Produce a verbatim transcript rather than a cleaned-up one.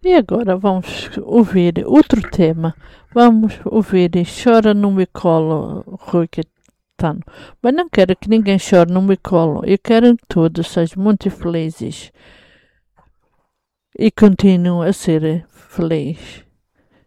E agora vamos ouvir outro tema. Vamos ouvir Chora no meu colo, Rui Caetano. Mas não quero que ninguém chore no meu colo. Eu quero que todos sejam muito felizes. E continuem a ser feliz.